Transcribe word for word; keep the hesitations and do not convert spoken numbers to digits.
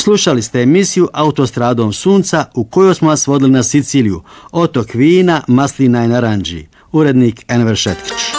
Slušali ste emisiju Autostradom sunca u kojoj smo vas vodili na Siciliju, otok vina, maslina i naranđi. Urednik Enver Šetkić.